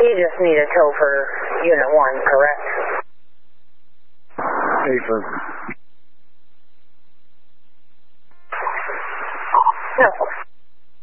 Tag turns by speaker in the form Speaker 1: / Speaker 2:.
Speaker 1: We just need a tow for Unit 1, correct?
Speaker 2: Affirm.
Speaker 1: No.